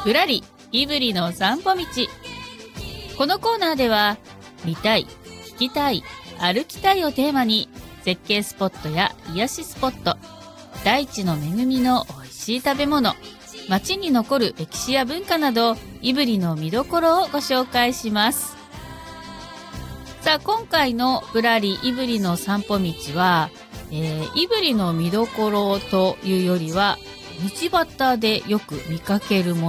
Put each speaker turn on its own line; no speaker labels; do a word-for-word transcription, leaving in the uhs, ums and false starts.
ぶらりいぶりの散歩道。このコーナーでは見たい、聞きたい、歩きたいをテーマに絶景スポットや癒しスポット、大地の恵みの美味しい食べ物、街に残る歴史や文化など胆振の見どころをご紹介します。さあ今回のぶらり胆振の散歩道は、えー、胆振の見どころというよりは道端でよく見かけるも